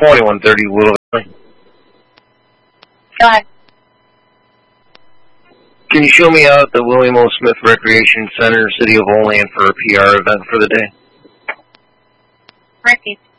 2130 Willow Valley. Go ahead. Can you show me out at the William O. Smith Recreation Center, City of Olean, for a PR event for the day? Ricky.